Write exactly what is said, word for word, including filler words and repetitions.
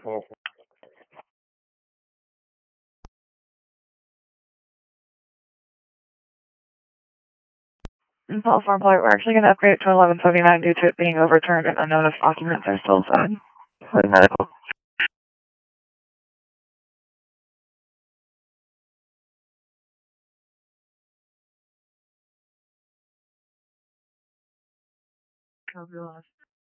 In California, we're actually going to upgrade it to eleven seventy-nine due to it being overturned and unknown if documents are still signed. Medical. Copy lost.